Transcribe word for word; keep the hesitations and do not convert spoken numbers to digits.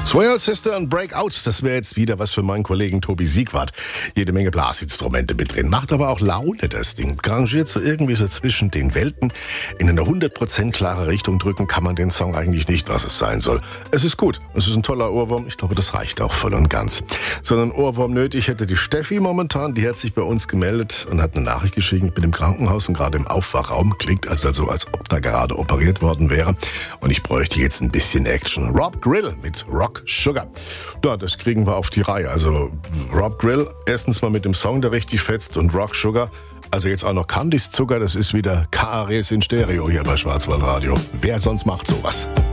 Swing Sister und Breakout, das wäre jetzt wieder was für meinen Kollegen Tobi Siegwart. Jede Menge Blasinstrumente mit drin, macht aber auch Laune, das Ding. Rangiert so irgendwie so zwischen den Welten. In eine hundert Prozent klare Richtung drücken kann man den Song eigentlich nicht, was es sein soll. Es ist gut, es ist ein toller Ohrwurm, ich glaube, das reicht auch voll und ganz. So einen Ohrwurm nötig hätte die Steffi momentan, die hat sich bei uns gemeldet und hat eine Nachricht geschrieben, ich bin im Krankenhaus und gerade im Aufwachraum, klingt also so, als ob da gerade operiert worden wäre und ich bräuchte jetzt ein bisschen Action. Rob Grill mit Rock Sugar. Ja, das kriegen wir auf die Reihe. Also Rob Grill, erstens mal mit dem Song, der richtig fetzt, und Rock Sugar. Also jetzt auch noch Candice Zucker, das ist wieder K R S in Stereo hier bei Schwarzwaldradio. Wer sonst macht sowas?